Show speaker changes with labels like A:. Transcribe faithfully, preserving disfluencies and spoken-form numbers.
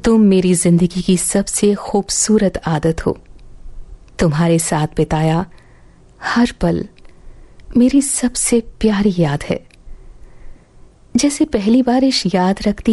A: तुम मेरी जिंदगी की सबसे खूबसूरत आदत हो। तुम्हारे साथ बिताया हर पल मेरी सबसे प्यारी याद है। जैसे पहली बारिश याद रखती